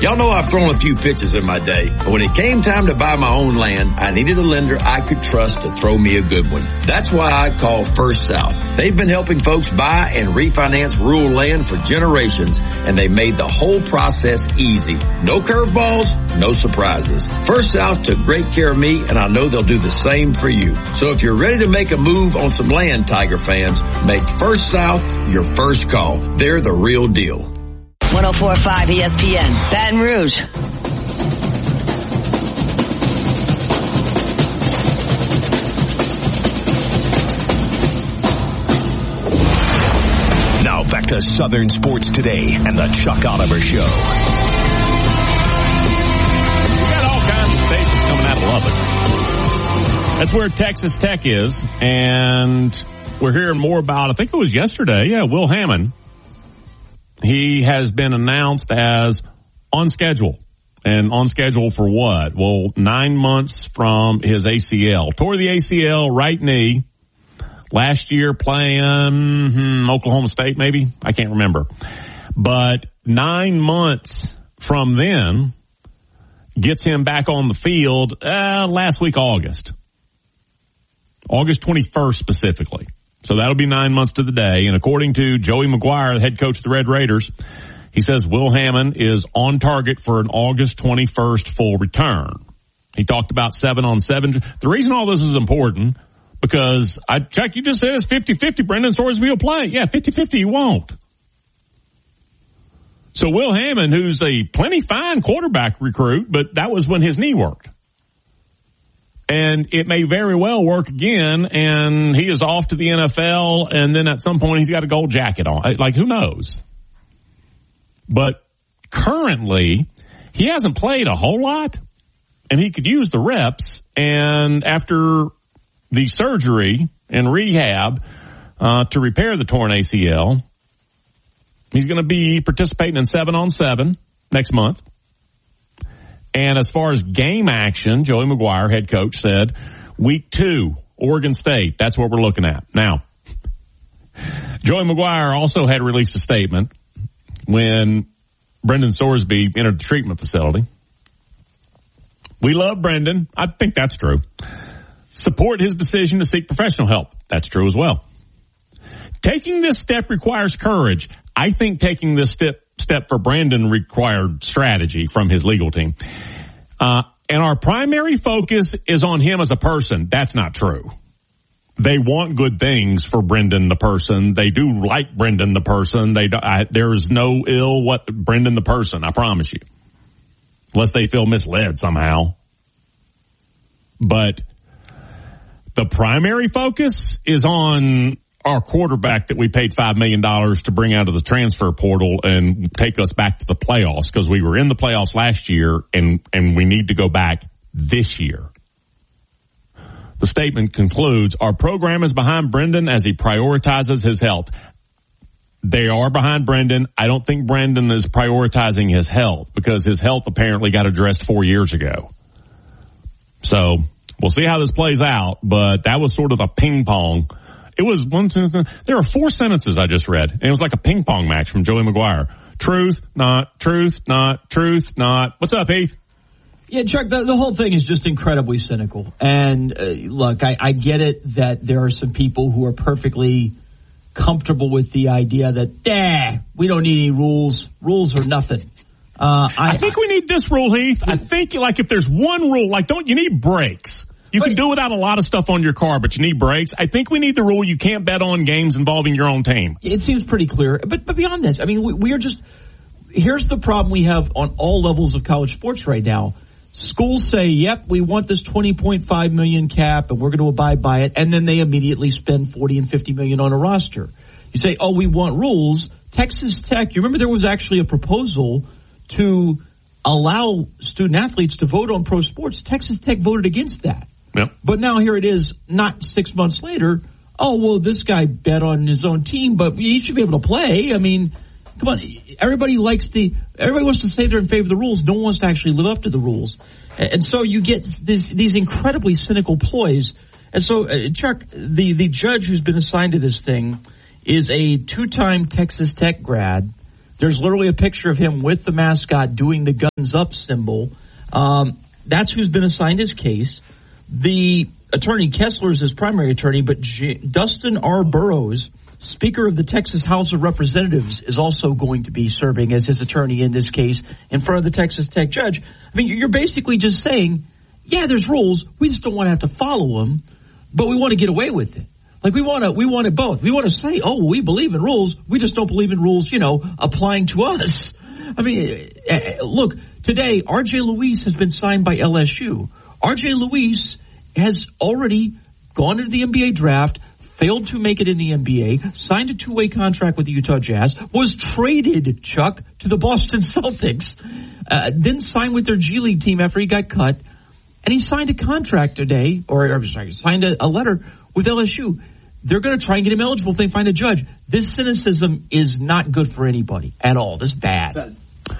Y'all know I've thrown a few pitches in my day, but when it came time to buy my own land, I needed a lender I could trust to throw me a good one. That's why I call First South. They've been helping folks buy and refinance rural land for generations, and they made the whole process easy. No curveballs, no surprises. First South took great care of me, and I know they'll do the same for you. So if you're ready to make a move on some land, Tiger fans, make First South your first call. They're the real deal. 104.5 ESPN, Baton Rouge. Now back to Southern Sports Today and the Chuck Oliver Show. We got all kinds of statements coming out of Lubbock. That's where Texas Tech is, and we're hearing more about, I think it was yesterday, Will Hammond. He has been announced as on schedule. And on schedule for what? Well, 9 months from his ACL. Tore the ACL, right knee. Last year playing Oklahoma State, maybe? I can't remember. But 9 months from then gets him back on the field last week, August 21st specifically. So that'll be 9 months to the day. And according to Joey McGuire, the head coach of the Red Raiders, he says Will Hammond is on target for an August 21st full return. He talked about 7-on-7. The reason all this is important, because Chuck, you just said it's 50-50 Brendan Sorsby will play. Yeah, 50-50 he won't. So Will Hammond, who's a plenty fine quarterback recruit, but that was when his knee worked. And it may very well work again, and he is off to the NFL, and then at some point he's got a gold jacket on. Like, who knows? But currently, he hasn't played a whole lot, and he could use the reps. And after the surgery and rehab to repair the torn ACL, he's going to be participating in 7-on-7 next month. And as far as game action, Joey McGuire, head coach, said week 2, Oregon State. That's what we're looking at. Now, Joey McGuire also had released a statement when Brendan Sorsby entered the treatment facility. We love Brendan. I think that's true. Support his decision to seek professional help. That's true as well. Taking this step requires courage. I think taking this step for Brandon required strategy from his legal team. And our primary focus is on him as a person. That's not true. They want good things for Brendan the person. They do like Brendan the person. There's no ill Brendan the person, I promise you. Unless they feel misled somehow. But the primary focus is on our quarterback that we paid $5 million to bring out of the transfer portal and take us back to the playoffs, because we were in the playoffs last year and we need to go back this year. The statement concludes, our program is behind Brendan as he prioritizes his health. They are behind Brendan. I don't think Brendan is prioritizing his health, because his health apparently got addressed 4 years ago. So we'll see how this plays out, but that was sort of a ping pong. It was one, two, three. There are 4 sentences I just read, and it was like a ping pong match from Joey McGuire. Truth, not, truth, not, truth, not. What's up, Heath? Yeah, Chuck, the whole thing is just incredibly cynical. And look, I get it that there are some people who are perfectly comfortable with the idea that, we don't need any rules. Rules are nothing. I think we need this rule, Heath. I think, like, if there's one rule, like, you need brakes. You can do without a lot of stuff on your car, but you need brakes. I think we need the rule you can't bet on games involving your own team. It seems pretty clear. But beyond this, I mean, we are just, here's the problem we have on all levels of college sports right now. Schools say, yep, we want this $20.5 million cap and we're going to abide by it. And then they immediately spend $40 and $50 million on a roster. You say, oh, we want rules. Texas Tech, you remember there was actually a proposal to allow student athletes to vote on pro sports. Texas Tech voted against that. Yep. But now here it is, not 6 months later. Oh, well, this guy bet on his own team, but he should be able to play. I mean, come on. Everybody wants to say they're in favor of the rules. No one wants to actually live up to the rules. And so you get these incredibly cynical ploys. And so, Chuck, the judge who's been assigned to this thing is a 2-time Texas Tech grad There's literally a picture of him with the mascot doing the guns up symbol. That's who's been assigned his case. The attorney Kessler is his primary attorney, but Dustin R. Burrows, Speaker of the Texas House of Representatives, is also going to be serving as his attorney in this case in front of the Texas Tech judge. I mean, you're basically just saying, yeah, there's rules. We just don't want to have to follow them, but we want to get away with it. Like we want it both. We want to say, oh, we believe in rules. We just don't believe in rules, applying to us. I mean, look, today, R.J. Luis has been signed by LSU. R.J. Luis has already gone into the NBA draft, failed to make it in the NBA, signed a two-way contract with the Utah Jazz, was traded, Chuck, to the Boston Celtics, then signed with their G League team after he got cut, and he signed a contract today, signed a letter with LSU. They're going to try and get him eligible if they find a judge. This cynicism is not good for anybody at all. This is bad.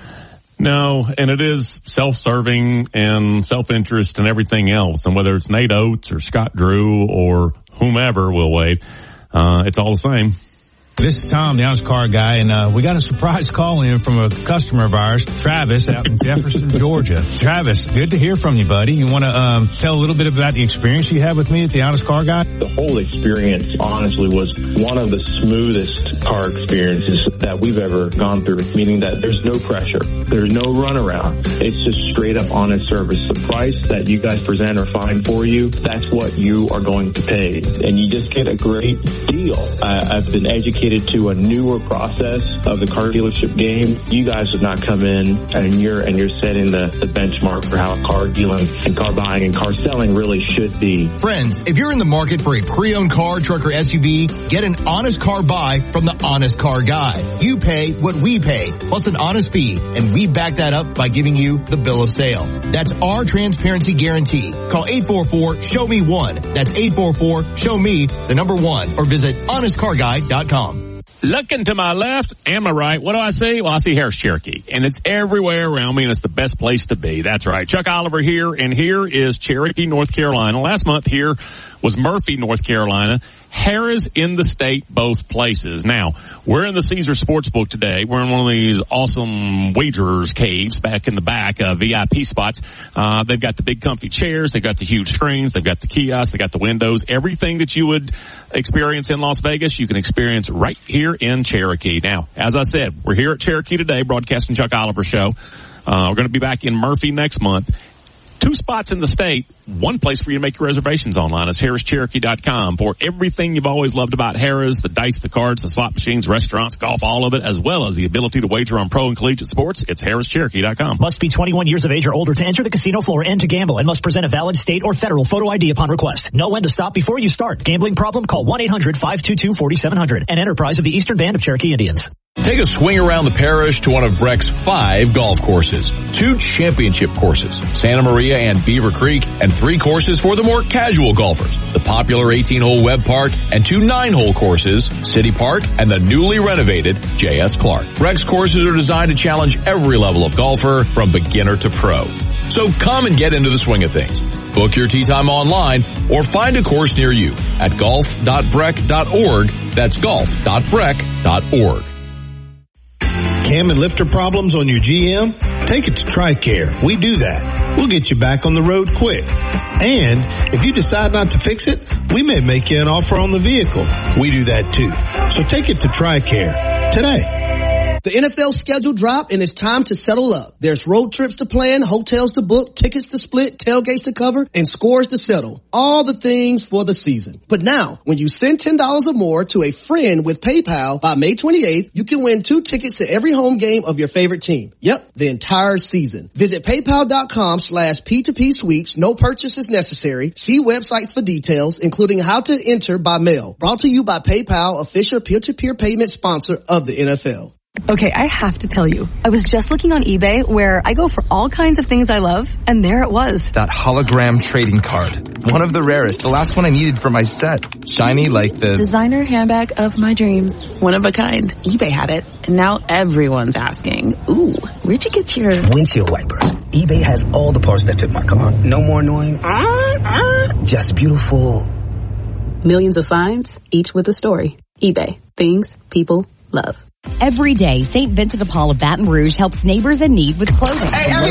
No, and it is self-serving and self-interest and everything else. And whether it's Nate Oates or Scott Drew or whomever, Will Wade, it's all the same. This is Tom, the honest car guy, and we got a surprise call in from a customer of ours, Travis, out in Jefferson, Georgia. Travis, good to hear from you, buddy. You want to tell a little bit about the experience you had with me at the honest car guy? The whole experience, honestly, was one of the smoothest car experiences that we've ever gone through, meaning that there's no pressure. There's no runaround. It's just straight up honest service. The price that you guys present or find for you, that's what you are going to pay. And you just get a great deal. I've been educated to a newer process of the car dealership game. You guys have not come in and you're setting the benchmark for how car dealing and car buying and car selling really should be. Friends, if you're in the market for a pre-owned car, truck, or SUV, get an honest car buy from the Honest Car Guy. You pay what we pay, plus an honest fee, and we back that up by giving you the bill of sale. That's our transparency guarantee. Call 844-SHOW-ME-1. That's 844-SHOW-ME, the number 1, or visit honestcarguy.com. Looking to my left and my right, what do I see? Well, I see Harris Cherokee, and it's everywhere around me, and it's the best place to be. That's right. Chuck Oliver here, and here is Cherokee, North Carolina. Last month here was Murphy, North Carolina. Harris in the state, both places. Now, we're in the Caesar Sportsbook today. We're in one of these awesome wagerers caves back in the back, VIP spots. They've got the big comfy chairs. They've got the huge screens. They've got the kiosks. They've got the windows. Everything that you would experience in Las Vegas, you can experience right here in Cherokee. Now, as I said, we're here at Cherokee today, broadcasting Chuck Oliver Show. We're going to be back in Murphy next month. 2 spots in the state. One place for you to make your reservations online is HarrisCherokee.com for everything you've always loved about Harris, the dice, the cards, the slot machines, restaurants, golf, all of it, as well as the ability to wager on pro and collegiate sports. It's HarrisCherokee.com. Must be 21 years of age or older to enter the casino floor and to gamble, and must present a valid state or federal photo ID upon request. Know when to stop before you start. Gambling problem? Call 1-800-522-4700. An enterprise of the Eastern Band of Cherokee Indians. Take a swing around the parish to one of Breck's 5 golf courses, 2 championship courses, Santa Maria and Beaver Creek, and 3 courses for the more casual golfers, the popular 18-hole Webb Park, and 2 9-hole courses, City Park and the newly renovated J.S. Clark. Breck's courses are designed to challenge every level of golfer from beginner to pro. So come and get into the swing of things. Book your tee time online or find a course near you at golf.breck.org. That's golf.breck.org. Cam and lifter problems on your GM? Take it to TRICARE. We do that. We'll get you back on the road quick. And if you decide not to fix it, we may make you an offer on the vehicle. We do that too. So take it to TRICARE today. The NFL schedule dropped and it's time to settle up. There's road trips to plan, hotels to book, tickets to split, tailgates to cover, and scores to settle. All the things for the season. But now, when you send $10 or more to a friend with PayPal by May 28th, you can win 2 tickets to every home game of your favorite team. Yep, the entire season. Visit PayPal.com/P2P sweeps. No purchase is necessary. See websites for details, including how to enter by mail. Brought to you by PayPal, official peer-to-peer payment sponsor of the NFL. Okay, I have to tell you, I was just looking on eBay where I go for all kinds of things I love, and there it was. That hologram trading card. One of the rarest. The last one I needed for my set. Shiny like the designer handbag of my dreams. One of a kind. eBay had it, and now everyone's asking, ooh, where'd you get your windshield wipers? eBay has all the parts that fit my car. No more annoying. Just beautiful. Millions of finds, each with a story. eBay. Things people love. Every day, St. Vincent de Paul of Baton Rouge helps neighbors in need with clothing.